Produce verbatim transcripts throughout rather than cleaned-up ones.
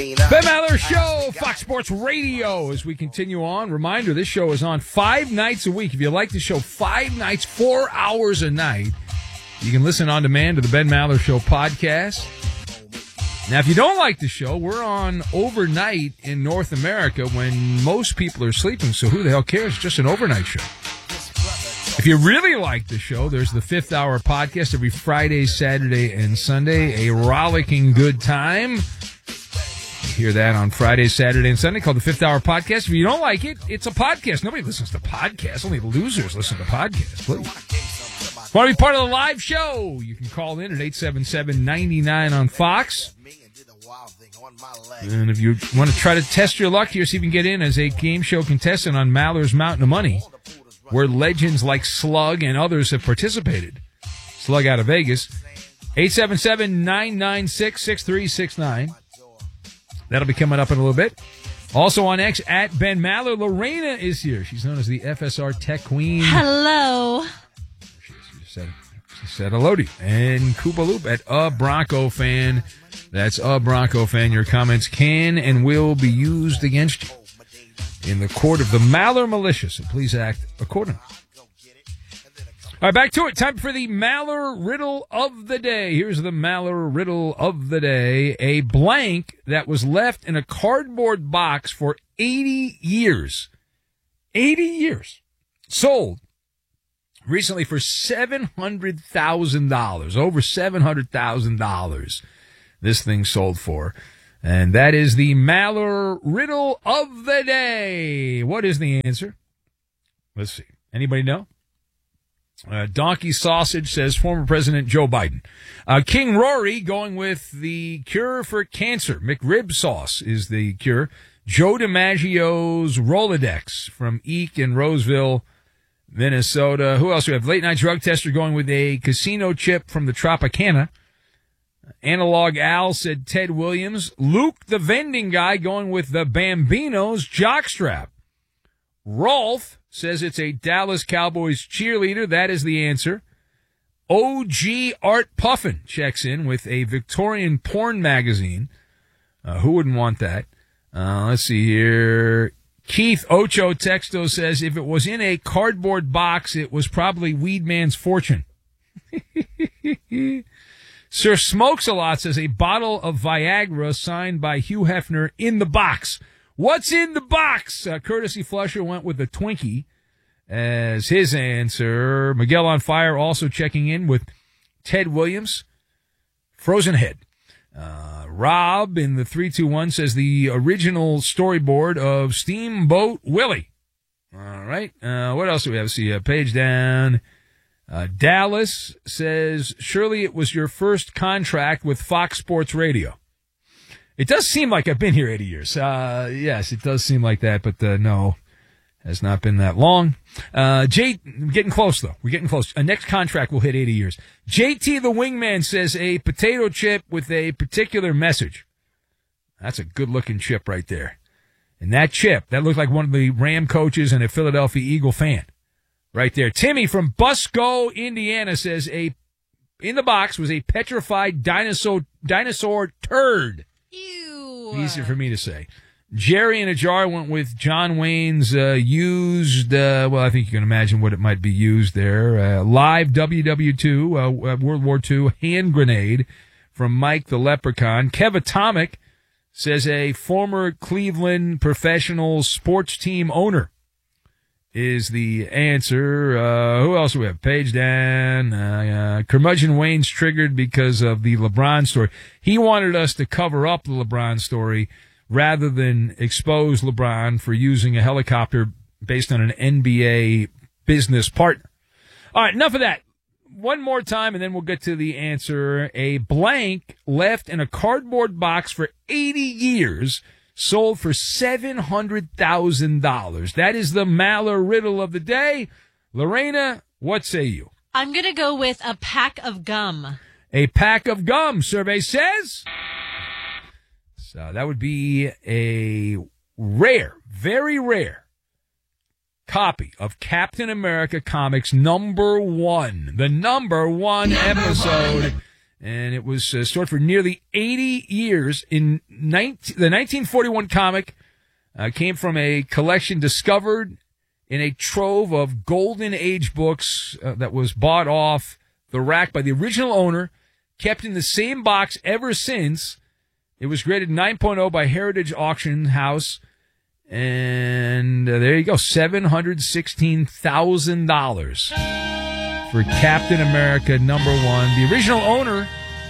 Ben Maller Show, Fox Sports Radio. As we continue on, reminder, this show is on five nights a week. If you like the show, five nights, four hours a night, you can listen on demand to the Ben Maller Show podcast. Now, if you don't like the show, we're on overnight in North America when most people are sleeping, so who the hell cares? It's just an overnight show. If you really like the show, there's the Fifth Hour podcast every Friday, Saturday, and Sunday. A rollicking good time. You hear that on Friday, Saturday, and Sunday, called the Fifth Hour Podcast. If you don't like it, it's a podcast. Nobody listens to podcasts. Only losers listen to podcasts. Please. Want to be part of the live show? You can call in at eight seven seven, nine nine on Fox. And if you want to try to test your luck here, see if you can get in as a game show contestant on Maller's Mountain of Money, where legends like Slug and others have participated. Slug out of Vegas. eight seven seven, nine nine six, six three six nine. That'll be coming up in a little bit. Also on X, at Ben Maller, Lorena is here. She's known as the F S R Tech Queen. Hello. She, she, said, she said hello to you. And Koopa Loop at A Bronco Fan. That's A Bronco Fan. Your comments can and will be used against you in the court of the Maller Militia, so please act accordingly. All right, back to it. Time for the Maller Riddle of the Day. Here's the Maller Riddle of the Day. A blank that was left in a cardboard box for eighty years. eighty years. Sold recently for seven hundred thousand dollars. Over seven hundred thousand dollars this thing sold for. And that is the Maller Riddle of the Day. What is the answer? Let's see. Anybody know? Uh, Donkey Sausage says former President Joe Biden. Uh, King Rory going with the cure for cancer. McRib sauce is the cure. Joe DiMaggio's Rolodex from Eek in Roseville, Minnesota. Who else do we have? Late Night Drug Tester going with a casino chip from the Tropicana. Analog Al said Ted Williams. Luke, the vending guy, going with the Bambino's jockstrap. Rolf says it's a Dallas Cowboys cheerleader. That is the answer. O G Art Puffin checks in with a Victorian porn magazine. Uh, who wouldn't want that? Uh, let's see here. Keith Ocho Texto says if it was in a cardboard box, it was probably Weedman's Fortune. Sir Smokes-A-Lot says a bottle of Viagra signed by Hugh Hefner in the box. What's in the box? Uh, Courtesy Flusher went with the Twinkie as his answer. Miguel on Fire also checking in with Ted Williams. Frozen Head. Uh, Rob in the three two one says the original storyboard of Steamboat Willie. All right. Uh, what else do we have? See a page down. Uh, Dallas says, surely it was your first contract with Fox Sports Radio. It does seem like I've been here eighty years. Uh, yes, it does seem like that, but uh, no, has not been that long. Uh, Jay, we're getting close, though. We're getting close. A next contract will hit eighty years. J T the Wingman says a potato chip with a particular message. That's a good-looking chip right there. And that chip, that looked like one of the Ram coaches and a Philadelphia Eagle fan. Right there. Timmy from Busco, Indiana says a in the box was a petrified dinosaur dinosaur turd. Ew. Easier for me to say. Jerry in a jar went with John Wayne's uh, used, uh, well, I think you can imagine what it might be used there. Uh, live W W two, uh, World War Two hand grenade from Mike the Leprechaun. Kev Atomic says a former Cleveland professional sports team owner is the answer. Uh, who else do we have? Page down. Uh, uh, Curmudgeon Wayne's triggered because of the LeBron story. He wanted us to cover up the LeBron story rather than expose LeBron for using a helicopter based on an N B A business partner. All right, enough of that. One more time, and then we'll get to the answer. A blank left in a cardboard box for eighty years sold for seven hundred thousand dollars. That is the Maller Riddle of the day. Lorena, what say you? I'm going to go with a pack of gum. A pack of gum, survey says. So that would be a rare, very rare copy of Captain America Comics number one. The number one episode and it was uh, stored for nearly eighty years. In nineteen, the nineteen forty-one comic uh, came from a collection discovered in a trove of Golden Age books uh, that was bought off the rack by the original owner, kept in the same box ever since. It was graded nine point oh by Heritage Auction House. And uh, there you go, seven hundred sixteen thousand dollars for Captain America number one. The original owner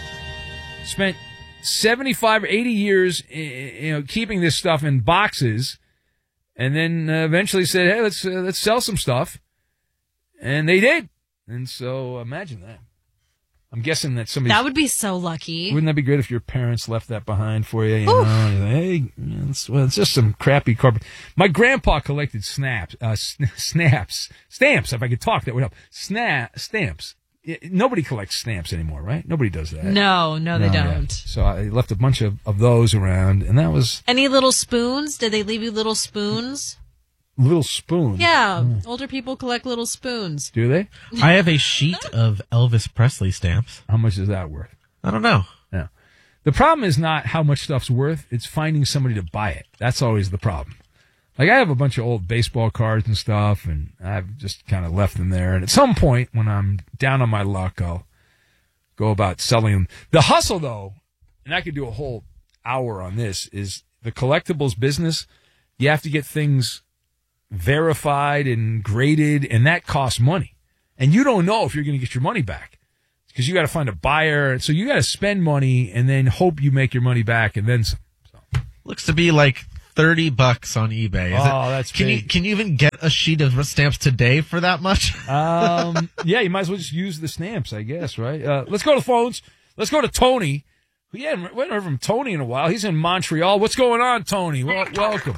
spent seventy-five or eighty years, you know, keeping this stuff in boxes, and then uh, eventually said, hey, let's uh, let's sell some stuff. And they did. And so imagine that. I'm guessing that somebody That would be so lucky. Wouldn't that be great if your parents left that behind for you? You know, you're like, hey, it's, well, it's just some crappy carpet. My grandpa collected snaps, uh, sn- snaps, stamps. If I could talk, that would help. Snap stamps. It, nobody collects stamps anymore, right? Nobody does that. No, no, they No, don't. yeah. So I left a bunch of, of those around, and that was Any little spoons? Did they leave you little spoons? little spoons. Yeah, older people collect little spoons. Do they? I have a sheet of Elvis Presley stamps. How much is that worth? I don't know. Yeah. The problem is not how much stuff's worth. It's finding somebody to buy it. That's always the problem. Like, I have a bunch of old baseball cards and stuff, and I've just kind of left them there. And at some point, when I'm down on my luck, I'll go about selling them. The hustle, though, and I could do a whole hour on this, is the collectibles business. You have to get things verified and graded, and that costs money. And you don't know if you're going to get your money back because you got to find a buyer. So you got to spend money and then hope you make your money back and then some. So. Looks to be like thirty bucks on eBay. Is Oh, it, that's can big. you can you even get a sheet of stamps today for that much? Um, yeah, you might as well just use the stamps, I guess, right? Uh, let's go to the phones. Let's go to Tony. We haven't, we haven't heard from Tony in a while. He's in Montreal. What's going on, Tony? Well, welcome.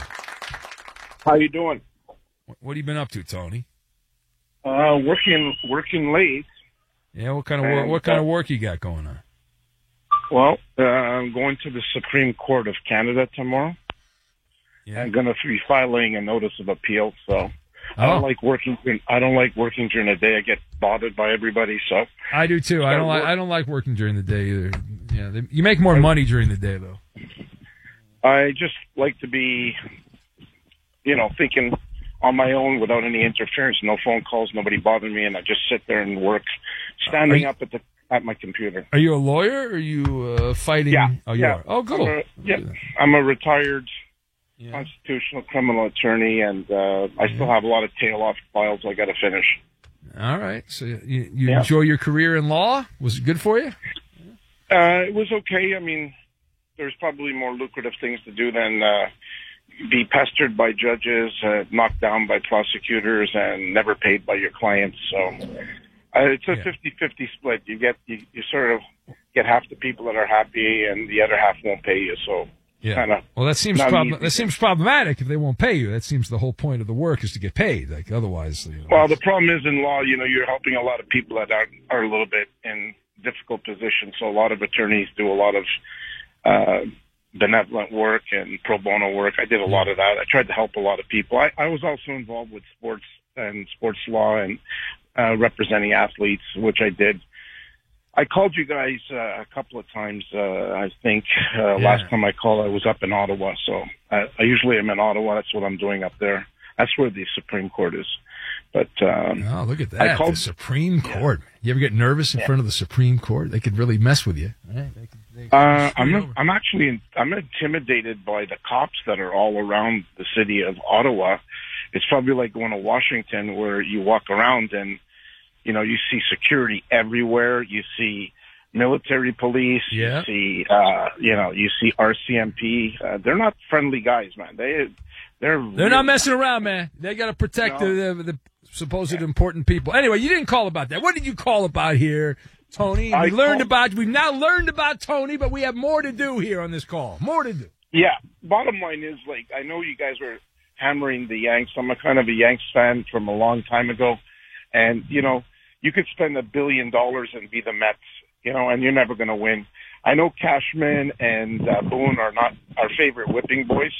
How you doing? What have you been up to, Tony? Uh, working working late. Yeah, what kind of work, And, what kind uh, of work you got going on? Well, uh, I'm going to the Supreme Court of Canada tomorrow. Yeah. I'm going to be filing a notice of appeal. So I Oh. don't like working. I don't like working during the day. I get bothered by everybody. So I do too. I don't like. I don't like working during the day either. Yeah, they, you make more money during the day though. I just like to be, you know, thinking on my own without any interference, no phone calls, nobody bothering me, and I just sit there and work, standing you- up at the at my computer. Are you a lawyer? Or are you uh, fighting? Yeah. Oh, you yeah. are. Oh, cool. I'm a, yeah. I'm a retired Yeah. constitutional criminal attorney, and uh, I still have a lot of tail off files I got to finish. All right. So you, you Yeah. enjoy your career in law? Was it good for you? Uh, it was okay. I mean, there's probably more lucrative things to do than uh, be pestered by judges, uh, knocked down by prosecutors, and never paid by your clients. So uh, it's a Yeah. fifty-fifty split. You get you, you sort of get half the people that are happy, and the other half won't pay you. So Yeah. Kinda Well, that seems not prob- easy. that seems problematic if they won't pay you. That seems the whole point of the work is to get paid. Like otherwise, you know, Well, the problem is in law, you know, you're helping a lot of people that are, are a little bit in difficult positions. So a lot of attorneys do a lot of uh, benevolent work and pro bono work. I did a lot of that. I tried to help a lot of people. I, I was also involved with sports and sports law and uh, representing athletes, which I did. I called you guys uh, a couple of times, uh, I think. Uh, Yeah. Last time I called, I was up in Ottawa. So I, I usually am in Ottawa. That's what I'm doing up there. That's where the Supreme Court is. But um, oh, look at I that. called- the Supreme Court. You ever get nervous in front of the Supreme Court? They could really mess with you. Right? They could, they could uh, screw I'm you not, over. I'm actually in, I'm intimidated by the cops that are all around the city of Ottawa. It's probably like going to Washington, where you walk around and you know you see security everywhere. You see military police. Yeah. You see uh, you know you see R C M P. Uh, they're not friendly guys, man. They they're They're not messing around, man. They got to protect No. the, the, the supposed important people. Anyway, you didn't call about that. What did you call about here, Tony? I We learned called- about. We've now learned about Tony, but we have more to do here on this call. More to do. Yeah. Bottom line is, like, I know you guys are hammering the Yanks. I'm a kind of a Yanks fan from a long time ago. And, you know, you could spend a billion dollars and be the Mets, you know, and you're never going to win. I know Cashman and uh, Boone are not our favorite whipping boys,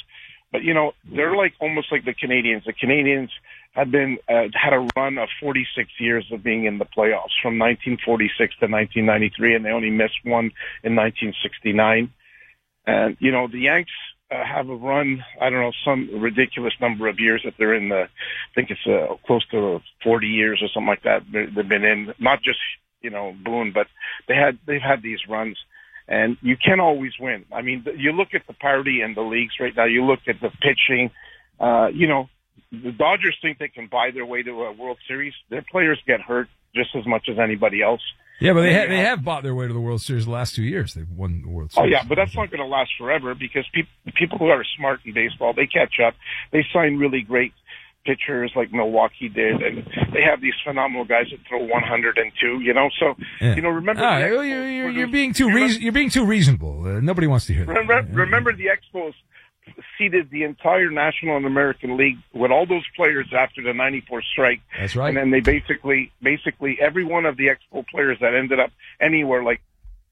But, you know, they're like almost like the Canadians. The Canadians have been, uh, had a run of forty-six years of being in the playoffs from nineteen forty-six to nineteen ninety-three, and they only missed one in nineteen sixty-nine. And, you know, the Yanks uh, have a run, I don't know, some ridiculous number of years that they're in the, I think it's uh, close to forty years or something like that. They've been in, not just, you know, Boone, but they had, they've had these runs. And you can always win. I mean, you look at the parity in the leagues right now. You look at the pitching. Uh, you know, the Dodgers think they can buy their way to a World Series. Their players get hurt just as much as anybody else. Yeah, but they ha- they have bought their way to the World Series the last two years. They've won the World Series. Oh, yeah, but that's not going to last forever because pe- people who are smart in baseball, they catch up. They sign really great pitchers like Milwaukee did, and they have these phenomenal guys that throw one hundred two, you know, so, yeah. you know, remember... Ah, the you're, Expos you're, produced, you're being too reason, you're being too reasonable. Uh, nobody wants to hear that. Remember, remember the Expos seeded the entire National and American League with all those players after the ninety-four strike. That's right. And then they basically, basically every one of the Expo players that ended up anywhere like...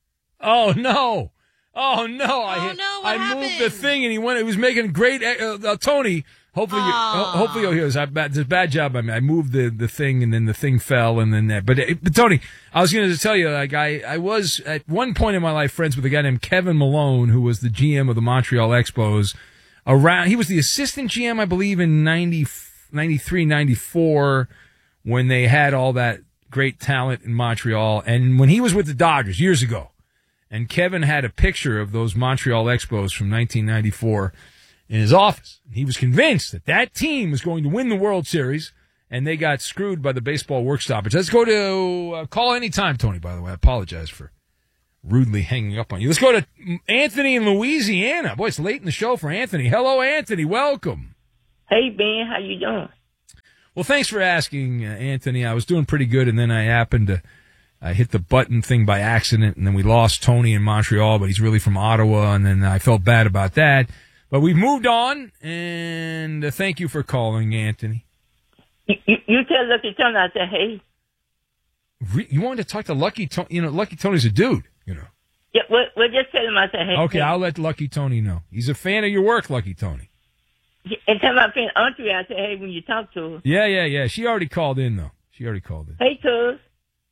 Oh, no. Oh, no. Oh, I, hit, no, what I happened? moved the thing, and he went. He was making great... Uh, uh, Tony... Hopefully, you, Aw. hopefully you'll hear this. I, it's a bad job. I mean, I moved the, the thing, and then the thing fell, and then that. But, but Tony, I was going to tell you, like I, I was at one point in my life friends with a guy named Kevin Malone, who was the G M of the Montreal Expos. Around, he was the assistant G M, I believe, in ninety, ninety-three, ninety-four, when they had all that great talent in Montreal, and when he was with the Dodgers years ago, and Kevin had a picture of those Montreal Expos from nineteen ninety-four. In his office. He was convinced that that team was going to win the World Series, and they got screwed by the baseball work stoppage. Let's go to uh, call any time, Tony, by the way. I apologize for rudely hanging up on you. Let's go to Anthony in Louisiana. Boy, it's late in the show for Anthony. Hello, Anthony. Welcome. Hey, Ben. How you doing? Well, thanks for asking, uh, Anthony. I was doing pretty good, and then I happened to I hit the button thing by accident, and then we lost Tony in Montreal, but he's really from Ottawa, and then I felt bad about that. But we've moved on, and uh, thank you for calling, Anthony. You, you, you tell Lucky Tony I said, hey. Re- you wanted to talk to Lucky Tony? You know, Lucky Tony's a dude, you know. Yeah, well, well just tell him I said, hey. Okay, hey. I'll let Lucky Tony know. He's a fan of your work, Lucky Tony. And tell my friend Auntie I said, hey, when you talk to her. Yeah, yeah, yeah. She already called in, though. She already called in. Hey, cuz.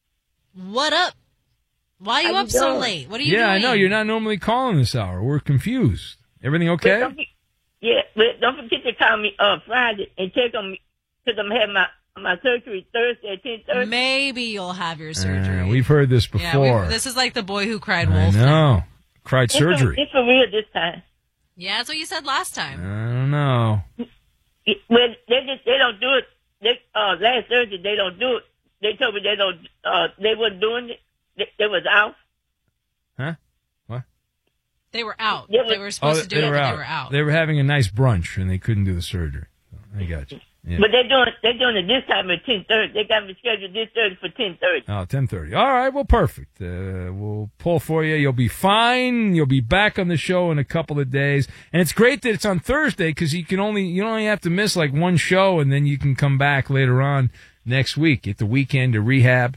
What up? Why are you How up you so doing? late? What are you yeah, doing? I know. You're not normally calling this hour. We're confused. Everything okay? But don't be- yeah, but don't forget to call me uh, Friday and check on me because I'm having my, my surgery Thursday at ten thirty. Maybe you'll have your surgery. Uh, we've heard this Yeah, before. we've- this is like the boy who cried I wolf. know. Cried It's surgery. For, it's for real this time. Yeah, that's what you said last I time. don't know. It, well, they just they don't do it. They, uh, last Thursday they don't do it. They told me they don't. Uh, they weren't doing it. They, they was out. Huh? What? They were out. Yeah, They but- were supposed to do they it, were but out. they were out. They were having a nice brunch, and they couldn't do the surgery. So, I got you. Yeah. But they're doing they're doing it this time at ten thirty. They got me scheduled this Thursday for ten thirty. Oh, ten thirty. All right, well, perfect. Uh, we'll pull for you. You'll be fine. You'll be back on the show in a couple of days. And it's great that it's on Thursday because you can only you only have to miss like one show, and then you can come back later on next week. Get the weekend to rehab.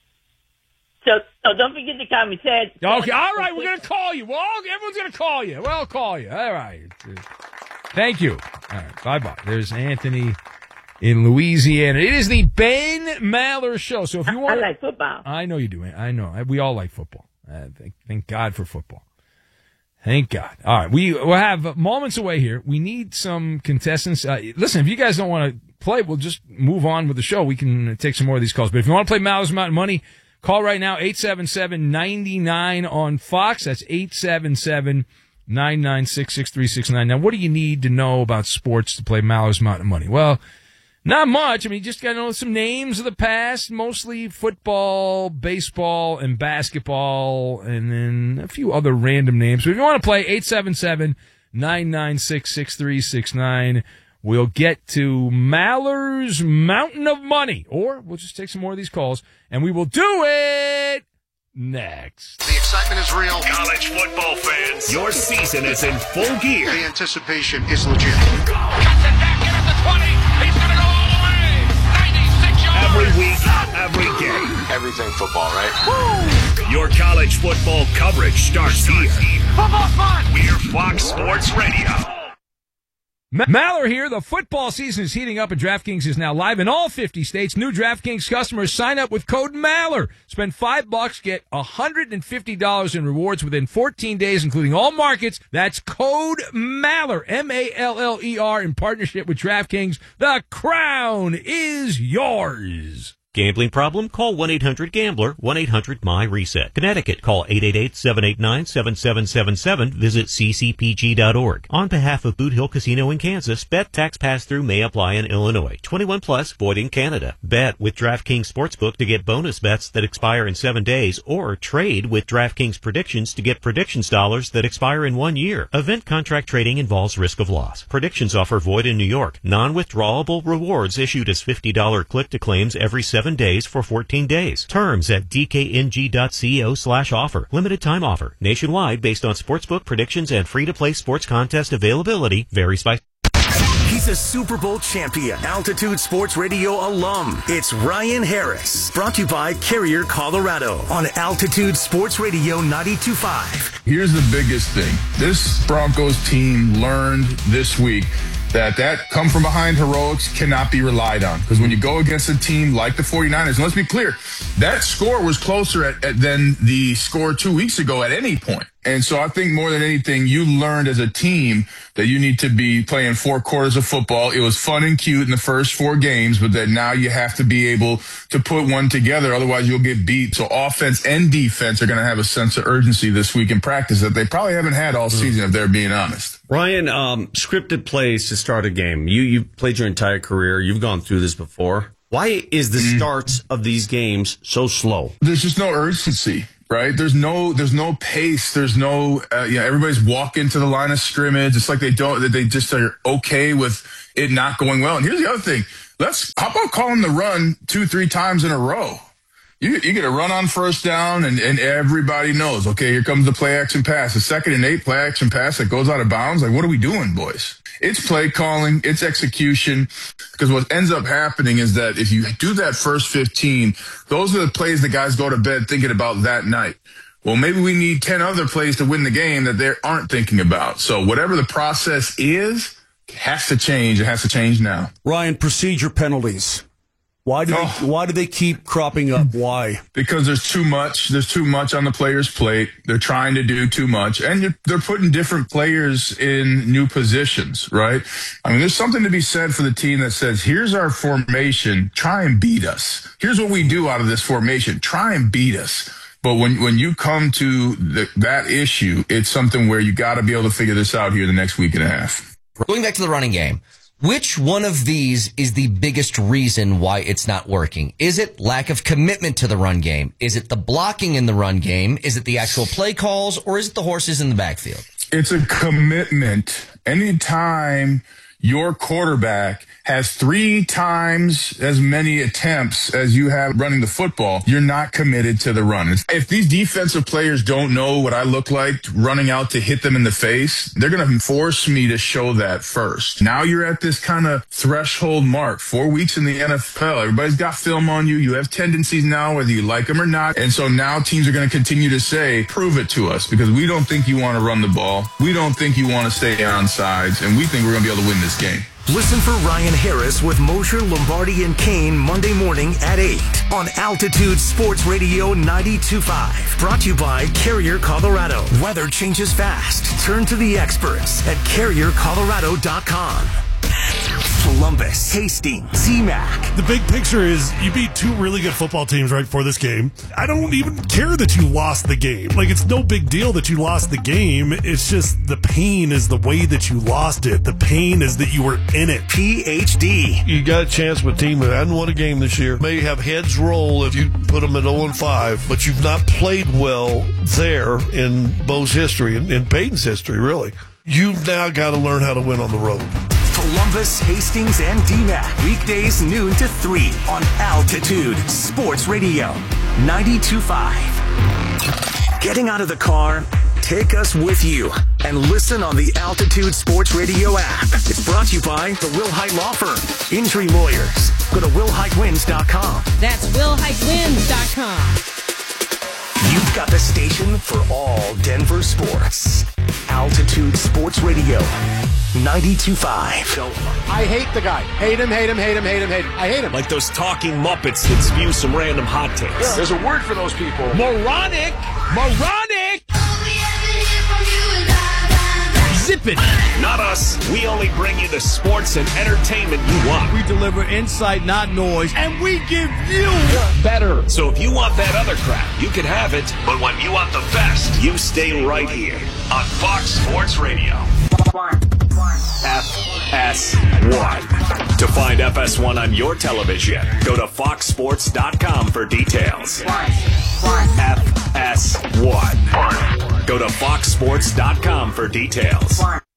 So, so don't forget to call me Saturday. Okay, all right, we're going to call you. Well, everyone's going to call you. Well, I'll call you. All right. Thank you. All right, bye-bye. There's Anthony in Louisiana. It is the Ben Maller Show. So if you want, I like football. I know you do. I know. We all like football. Uh, thank, thank God for football. Thank God. All right, we will have moments away here. We need some contestants. Uh, listen, if you guys don't want to play, we'll just move on with the show. We can take some more of these calls. But if you want to play Maller's Mountain Money, call right now, eight seven seven, nine nine on Fox. That's eight seven seven, nine nine six, six three six nine. Now, what do you need to know about sports to play Maller's Mountain Money? Well, not much. I mean, you just got to know some names of the past, mostly football, baseball, and basketball, and then a few other random names. So if you want to play, eight seven seven, nine nine six, six three six nine. We'll get to Maller's Mountain of Money, or we'll just take some more of these calls, and we will do it next. The excitement is real. College football fans, your season is in full gear. The anticipation is legit. Every week, every game. Everything football, right? Your college football coverage starts here. We're Fox Sports Radio. Ma- Maller here. The football season is heating up, and DraftKings is now live in all fifty states. New DraftKings customers sign up with code Maller. Spend five bucks, get one hundred fifty dollars in rewards within fourteen days, including all markets. That's code Maller, M A L L E R, in partnership with DraftKings. The crown is yours. Gambling problem? Call one eight hundred gambler, one eight hundred M Y reset. Connecticut, call eight eight eight, seven eight nine, seven seven seven seven. Visit c c p g dot org. On behalf of Boot Hill Casino in Kansas, bet tax pass-through may apply in Illinois. twenty-one plus, void in Canada. Bet with DraftKings Sportsbook to get bonus bets that expire in seven days, or trade with DraftKings Predictions to get predictions dollars that expire in one year. Event contract trading involves risk of loss. Predictions offer void in New York. Non-withdrawable rewards issued as fifty dollars click-to-claims every seven days for fourteen days. Terms at d k n g dot co slash offer. Limited time offer. Nationwide based on sportsbook predictions and free-to-play sports contest availability. Varies by... He's a Super Bowl champion, Altitude Sports Radio alum. It's Ryan Harris. Brought to you by Carrier, Colorado on Altitude Sports Radio ninety-two point five. Here's the biggest thing. This Broncos team learned this week that that come from behind heroics cannot be relied on. Because when you go against a team like the 49ers, and let's be clear, that score was closer at, at, than the score two weeks ago at any point. And so I think more than anything, you learned as a team that you need to be playing four quarters of football. It was fun and cute in the first four games, but that now you have to be able to put one together. Otherwise, you'll get beat. So offense and defense are going to have a sense of urgency this week in practice that they probably haven't had all season, if they're being honest. Ryan, um, scripted plays to start a game. You, you've played your entire career. You've gone through this before. Why is the mm. starts of these games so slow? There's just no urgency. Right? There's no, there's no pace. There's no, uh, you know, everybody's walking to the line of scrimmage. It's like they don't, they just are okay with it not going well. And here's the other thing. Let's, how about calling the run two, three times in a row? You, you get a run on first down and, and everybody knows, okay, here comes the play action pass. The second and eight play action pass that goes out of bounds. Like, what are we doing, boys? It's play calling, it's execution, because what ends up happening is that if you do that first fifteen, those are the plays the guys go to bed thinking about that night. Well, maybe we need ten other plays to win the game that they aren't thinking about. So whatever the process is, it has to change. It has to change now. Ryan, procedure penalties. Why do oh. they, why do they keep cropping up? Why? Because there's too much. There's too much on the player's plate. They're trying to do too much, and you're, they're putting different players in new positions, right? I mean, there's something to be said for the team that says, "Here's our formation. Try and beat us. Here's what we do out of this formation. Try and beat us." But when when you come to the, that issue, it's something where you got to be able to figure this out here the next week and a half. Going back to the running game. Which one of these is the biggest reason why it's not working? Is it lack of commitment to the run game? Is it the blocking in the run game? Is it the actual play calls? Or is it the horses in the backfield? It's a commitment. Anytime your quarterback has three times as many attempts as you have running the football, you're not committed to the run. If these defensive players don't know what I look like running out to hit them in the face, they're going to force me to show that first. Now you're at this kind of threshold mark, four weeks in the N F L. Everybody's got film on you. You have tendencies now, whether you like them or not. And so now teams are going to continue to say, prove it to us, because we don't think you want to run the ball. We don't think you want to stay on sides, and we think we're going to be able to win this game. Listen for Ryan Harris with Mosher, Lombardi, and Kane Monday morning at eight on Altitude Sports Radio ninety-two point five. Brought to you by Carrier, Colorado. Weather changes fast. Turn to the experts at carrier colorado dot com. Columbus, Hastings, C MAC. The big picture is you beat two really good football teams right before this game. I don't even care that you lost the game. Like, it's no big deal that you lost the game. It's just the pain is the way that you lost it. The pain is that you were in it. P H D. You got a chance with a team that hadn't won a game this year. May have heads roll if you put them at oh and five, but you've not played well there in Bo's history, in, in Peyton's history, really. You've now got to learn how to win on the road. Columbus, Hastings, and D MAC. Weekdays noon to three on Altitude Sports Radio ninety-two point five. Getting out of the car? Take us with you and listen on the Altitude Sports Radio app. It's brought to you by the Will Height Law Firm. Injury lawyers. Go to will height wins dot com. That's will height wins dot com. You've got the station for all Denver sports. Altitude Sports Radio ninety-two point five. I hate the guy. Hate him, hate him, hate him, hate him, hate him. I hate him. Like those talking Muppets that spew some random hot takes. Yeah. There's a word for those people. Moronic! Moronic! Zip it! Not us. We only bring you the sports and entertainment you want. We deliver insight, not noise, and we give you better. So if you want that other crap, you can have it. But when you want the best, you stay right here on Fox Sports Radio. F S one. To find F S one on your television, go to fox sports dot com for details. F S one. Go to fox sports dot com for details.